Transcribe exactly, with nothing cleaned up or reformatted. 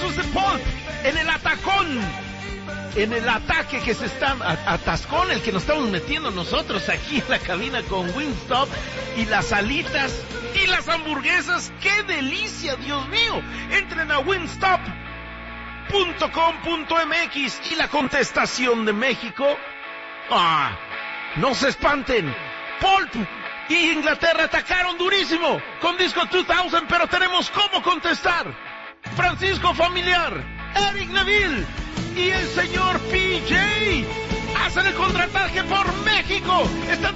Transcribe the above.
amigos de Paul, en el atacón, en el ataque que se está, atascón, el que nos estamos metiendo nosotros aquí en la cabina con Wingstop y las alitas y las hamburguesas. ¡Qué delicia, Dios mío! Entren a wingstop punto com punto m x y la contestación de México. ¡Ah! No se espanten. Paul y Inglaterra atacaron durísimo con Disco dos mil, pero tenemos cómo contestar. Francisco Familiar, Eric Neville y el señor P J hacen el contraataque por México. Están